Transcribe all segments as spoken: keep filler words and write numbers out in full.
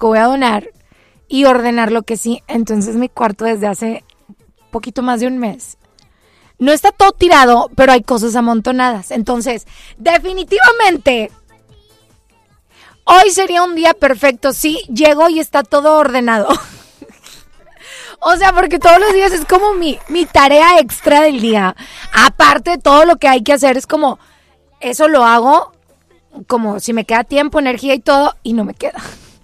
que voy a donar y ordenar lo que sí. Entonces mi cuarto desde hace poquito más de un mes no está todo tirado, pero hay cosas amontonadas. Entonces, definitivamente, hoy sería un día perfecto. Sí, llego y está todo ordenado. O sea, porque todos los días es como mi, mi tarea extra del día. Aparte de todo lo que hay que hacer, es como, eso lo hago como si me queda tiempo, energía y todo, y no me queda.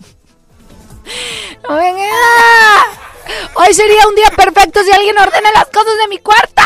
No me queda. Hoy sería un día perfecto si alguien ordena las cosas de mi cuarto.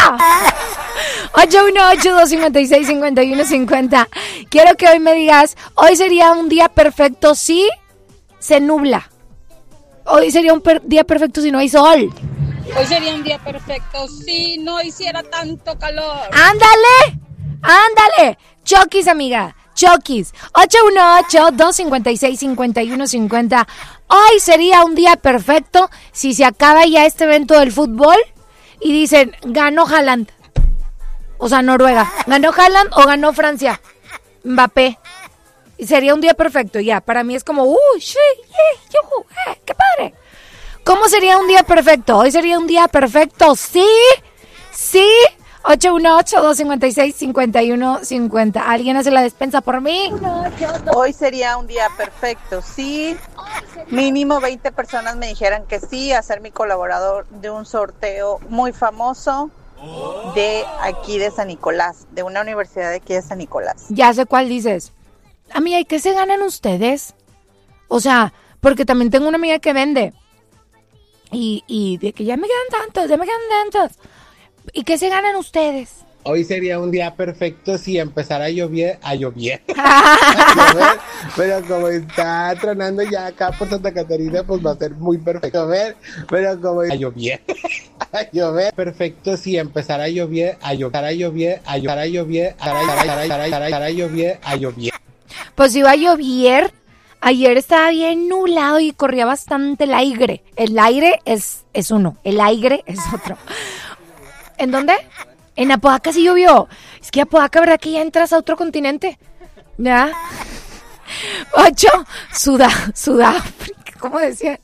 ocho uno ocho, dos cinco seis, cinco uno cinco cero. Quiero que hoy me digas, hoy sería un día perfecto si se nubla. Hoy sería un per- día perfecto si no hay sol. Hoy sería un día perfecto si no hiciera tanto calor. ¡Ándale! ¡Ándale! Chokis, amiga. Chokis. ocho uno ocho, dos cinco seis, cinco uno cinco cero. Hoy sería un día perfecto si se acaba ya este evento del fútbol y dicen, ganó Haaland. O sea, Noruega. ¿Ganó Haaland o ganó Francia? Mbappé. Y sería un día perfecto, ya. Para mí es como, uy, sí, yeah, yuhu, eh, qué padre. ¿Cómo sería un día perfecto? Hoy sería un día perfecto, sí, sí. ocho uno ocho, dos cinco seis, cinco uno cinco cero. ¿Alguien hace la despensa por mí? Hoy sería un día perfecto, sí. Mínimo veinte personas me dijeran que sí a ser mi colaborador de un sorteo muy famoso de aquí de San Nicolás, de una universidad de aquí de San Nicolás. Ya sé cuál dices. Amiga, ¿y qué se ganan ustedes? O sea, porque también tengo una amiga que vende. Y, y de que ya me quedan tantos, ya me quedan tantos. ¿Y qué se ganan ustedes? Hoy sería un día perfecto si empezara a llover, a llover. A llover, pero como está tronando ya acá por Santa Catarina, pues va a ser muy perfecto. A ver, pero como a llover, a llover, perfecto si empezara a llover, a llover, a llover, a llover, a llover, a llover, a llover. Pues iba a llover. Ayer estaba bien nublado y corría bastante el aire. El aire es, es uno, el aire es otro. ¿En dónde? En Apodaca sí llovió. Es que Apodaca, ¿verdad que ya entras a otro continente? ¿Ya? Ocho, Sudá, Sudáfrica, ¿cómo decía?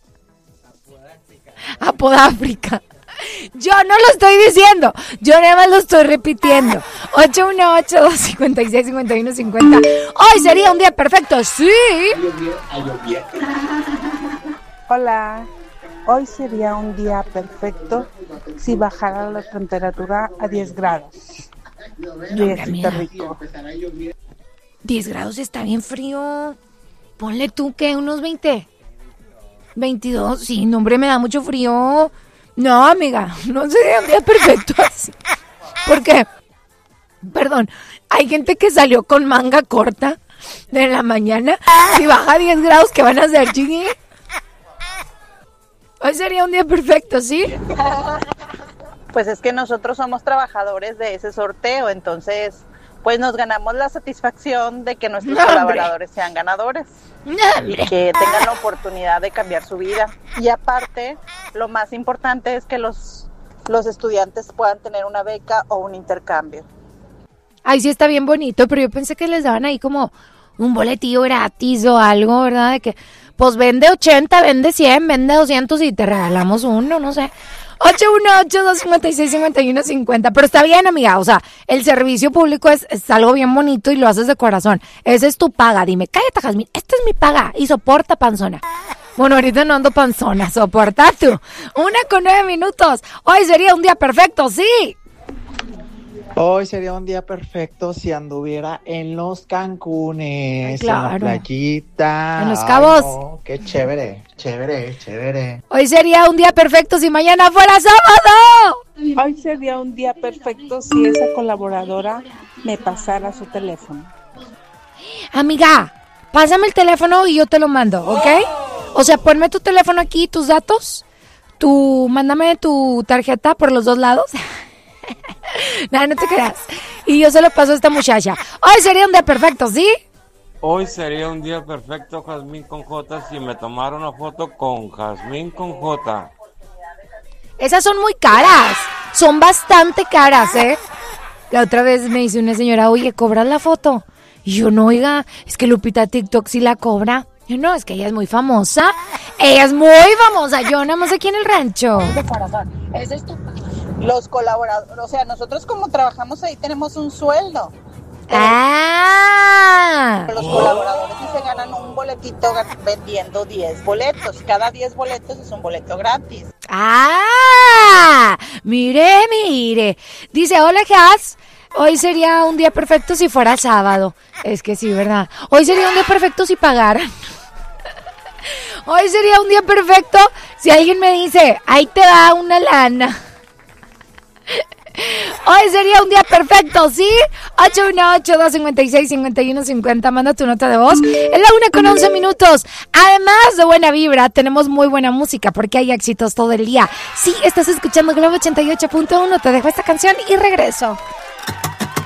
Apodáfrica. Yo no lo estoy diciendo, yo nada más lo estoy repitiendo. ocho uno ocho, dos cinco seis, cinco uno cinco cero. Hoy sería un día perfecto, sí. Hola, hoy sería un día perfecto si bajara la temperatura a diez grados. Diosito rico. diez grados está bien frío. Ponle tú que unos veinte. veintidós, sí, no, hombre, me da mucho frío. No, amiga, no sería un día perfecto así. ¿Por qué? Perdón, hay gente que salió con manga corta de la mañana. Si baja diez grados, ¿qué van a hacer, chiqui? Hoy sería un día perfecto, ¿sí? Pues es que nosotros somos trabajadores de ese sorteo, entonces pues nos ganamos la satisfacción de que nuestros ¡No, colaboradores sean ganadores. ¡No, Y que tengan la oportunidad de cambiar su vida. Y aparte, lo más importante es que los, los estudiantes puedan tener una beca o un intercambio. Ay, sí está bien bonito, pero yo pensé que les daban ahí como un boletillo gratis o algo, ¿verdad? De que, pues vende ochenta, vende cien, vende doscientos y te regalamos uno, no sé. ocho uno ocho, dos cinco seis, cinco uno cinco cero. Pero está bien, amiga, o sea, el servicio público es, es algo bien bonito y lo haces de corazón. Esa es tu paga. Dime, cállate, Jazmín, esta es mi paga. Y soporta, panzona. Bueno, ahorita no ando panzona, soporta tú. Una con nueve minutos. Hoy sería un día perfecto, sí. Hoy sería un día perfecto si anduviera en los Cancunes, Ay, claro. en la playita. En Los Cabos. Ay, no, qué chévere, chévere, chévere. Hoy sería un día perfecto si mañana fuera sábado. Hoy sería un día perfecto si esa colaboradora me pasara su teléfono. Amiga, pásame el teléfono y yo te lo mando, ¿ok? O sea, ponme tu teléfono aquí, tus datos, tu, mándame tu tarjeta por los dos lados. Nada, no te creas. Y yo se lo paso a esta muchacha. Hoy sería un día perfecto, ¿sí? Hoy sería un día perfecto, Jazmín con J, si me tomara una foto con Jazmín con J. Esas son muy caras. Son bastante caras, ¿eh? La otra vez me dice una señora, oye, ¿cobras la foto? Y yo, no, oiga, es que Lupita TikTok sí la cobra. Yo no, es que ella es muy famosa. Ella es muy famosa. Yo nada más aquí en el rancho. Los colaboradores, o sea, nosotros como trabajamos ahí tenemos un sueldo. Ah. Los colaboradores sí se ganan un boletito vendiendo diez boletos. Cada diez boletos es un boleto gratis. Ah. Mire, mire. Dice, hola, Jas. Hoy sería un día perfecto si fuera sábado. Es que sí, ¿verdad? Hoy sería un día perfecto si pagaran. Hoy sería un día perfecto si alguien me dice, ahí te da una lana. Hoy sería un día perfecto, ¿sí? ocho uno ocho, dos cinco seis, cinco uno cinco cero. Manda tu nota de voz. Es la una con once minutos. Además de buena vibra, tenemos muy buena música porque hay éxitos todo el día. Sí, estás escuchando Globo ochenta y ocho punto uno. Te dejo esta canción y regreso.